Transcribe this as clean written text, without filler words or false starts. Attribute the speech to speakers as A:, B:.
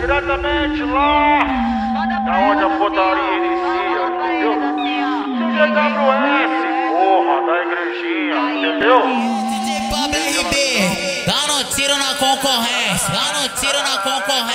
A: diretamente lá da onde a putaria inicia, entendeu? CGWS, porra, da igrejinha, entendeu?
B: DJ Pablo RB, dando tiro na concorrência, dando tiro na concorrência.